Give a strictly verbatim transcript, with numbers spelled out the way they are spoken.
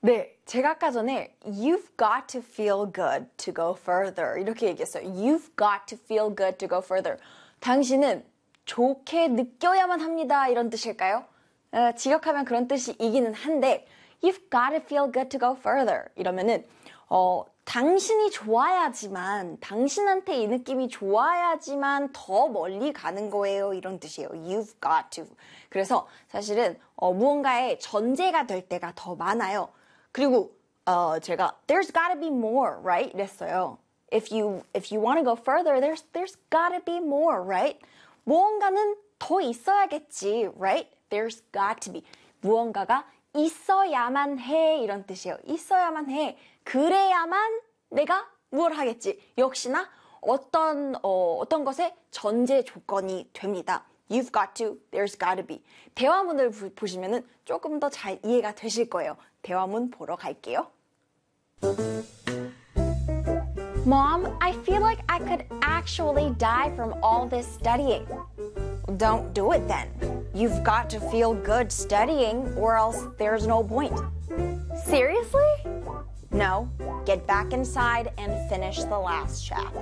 네, 제가 아까 전에 You've got to feel good to go further 이렇게 얘기했어요. You've got to feel good to go further. 당신은 좋게 느껴야만 합니다. 이런 뜻일까요? 어, 직역하면 그런 뜻이기는 한데 You've got to feel good to go further 이러면은 어, 당신이 좋아야지만 당신한테 이 느낌이 좋아야지만 더 멀리 가는 거예요. 이런 뜻이에요. You've got to. 그래서 사실은 어, 무언가의 전제가 될 때가 더 많아요. 그리고 어, 제가 There's gotta be more, right? 이랬어요. If you if you want to go further, there's there's gotta be more, right? 무언가는 더 있어야겠지, right? There's got to be. 무언가가 있어야만 해 이런 뜻이에요. 있어야만 해. 그래야만 내가 무엇을 하겠지. 역시나 어떤 어, 어떤 것의 전제 조건이 됩니다. You've got to, there's got to be. 대화문을 부, 보시면은 조금 더 잘 이해가 되실 거예요. 대화문 보러 갈게요. Mom, I feel like I could actually die from all this studying. Don't do it then. You've got to feel good studying or else there's no point. Seriously? No. Get back inside and finish the last chapter.